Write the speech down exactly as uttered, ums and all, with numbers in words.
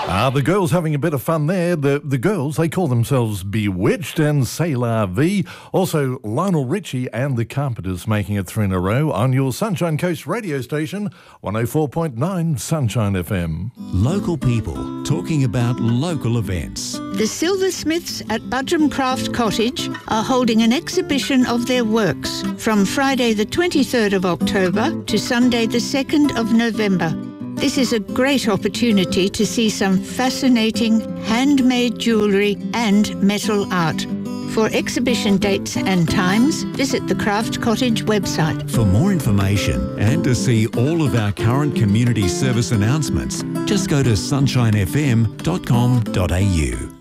Ah, the girls having a bit of fun there. The the girls, they call themselves Bewitched and C'est La Vie. Also, Lionel Richie and the Carpenters making it three in a row on your Sunshine Coast radio station, one oh four point nine Sunshine F M. Local people talking about local events. The Silversmiths at Budrum Craft Cottage are holding an exhibition of their works from Friday the twenty-third of October to Sunday the second of November. This is a great opportunity to see some fascinating handmade jewellery and metal art. For exhibition dates and times, visit the Craft Cottage website. For more information and to see all of our current community service announcements, just go to sunshine f m dot com dot a u.